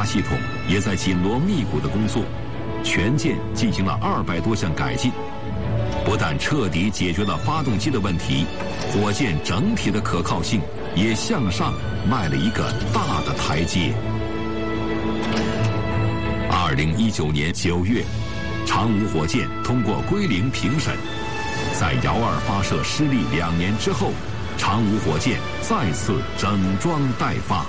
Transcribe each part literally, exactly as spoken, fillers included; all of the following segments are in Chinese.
系统也在紧锣密鼓的工作，全舰进行了二百多项改进，不但彻底解决了发动机的问题，火箭整体的可靠性也向上迈了一个大的台阶。二零一九年九月，长五火箭通过归零评审，在遥二发射失利两年之后，长五火箭再次整装待发。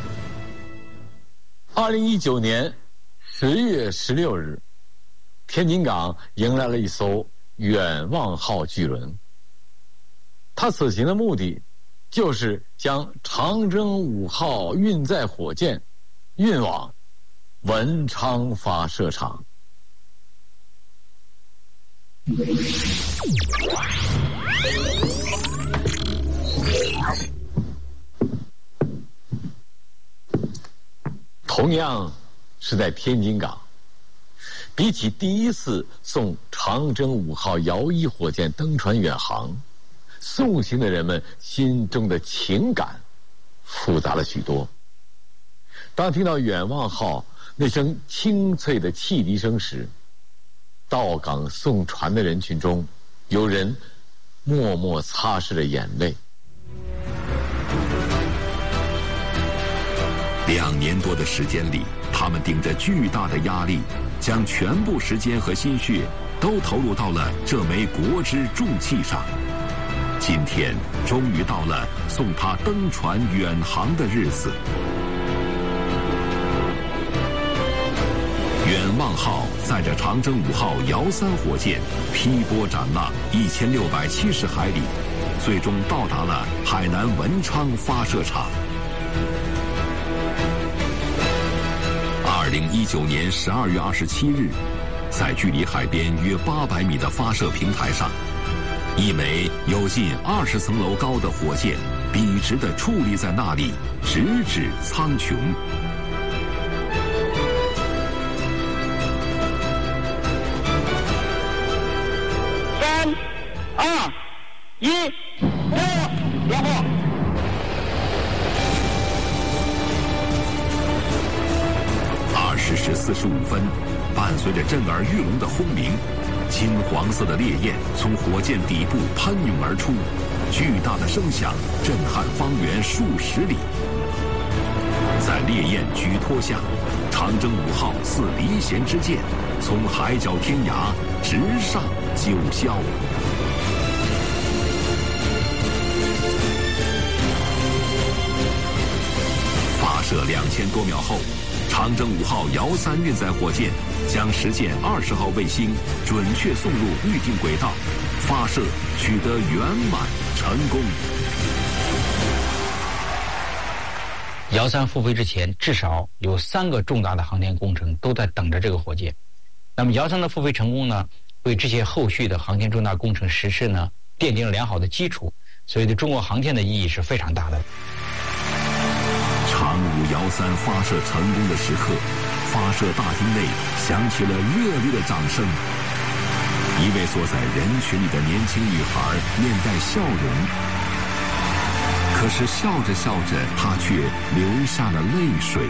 二零一九年十月十六日，天津港迎来了一艘远望号巨轮。它此行的目的就是将长征五号运载火箭运往文昌发射场。同样是在天津港，比起第一次送长征五号遥一火箭登船远航，送行的人们心中的情感复杂了许多。当听到远望号那声清脆的汽笛声时，到港送船的人群中，有人默默擦拭着眼泪。 两年多的时间里，他们顶着巨大的压力，将全部时间和心血都投入到了这枚国之重器上。今天终于到了送他登船远航的日子。远望号载着长征五号遥三火箭劈波斩浪一千六百七十海里，最终到达了海南文昌发射场。二零一九年十二月二十七日，在距离海边约八百米的发射平台上，一枚有近二十层楼高的火箭笔直地矗立在那里，直指苍穹。 三、二、一，点火！ 二十时四十五分，伴随着震耳欲聋的轰鸣，金黄色的烈焰从火箭底部喷涌而出，巨大的声响震撼方圆数十里。在烈焰举托下，长征五号似离弦之箭，从海角天涯直上九霄。发射两千多秒后，长征五号遥三运载火箭将实践二十号卫星准确送入预定轨道，发射取得圆满成功。 遥三复飞之前，至少有三个重大的航天工程都在等着这个火箭。那么遥三的复飞成功呢，为这些后续的航天重大工程实施呢，奠定了良好的基础，所以对中国航天的意义是非常大的。 长五遥三发射成功的时刻，发射大厅内响起了热烈的掌声。一位坐在人群里的年轻女孩面带笑容，可是笑着笑着，她却流下了泪水。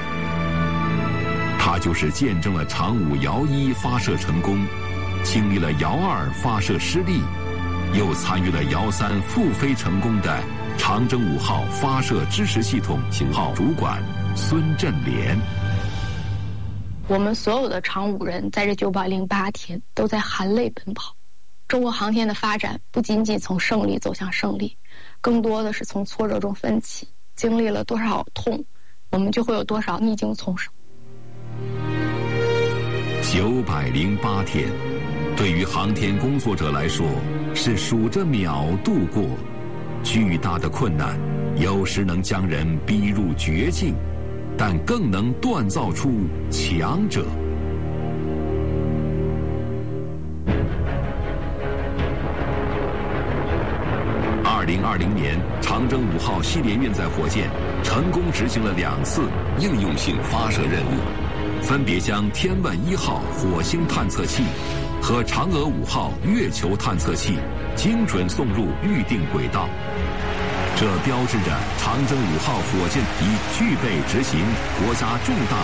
她就是见证了长五遥一发射成功，经历了遥二发射失利，又参与了遥三复飞成功的长征五号发射支持系统型号主管孙振莲。 我们所有的长五人在这九百零八天都在含泪奔跑。中国航天的发展不仅仅从胜利走向胜利，更多的是从挫折中奋起。经历了多少痛，我们就会有多少逆境重生。 九百零八天，对于航天工作者来说，是数着秒度过。巨大的困难，有时能将人逼入绝境，但更能锻造出强者。二零二零年，长征五号系列运载火箭成功执行了两次应用性发射任务，分别将天问一号火星探测器和嫦娥五号月球探测器精准送入预定轨道。这标志着长征五号火箭已具备执行国家重大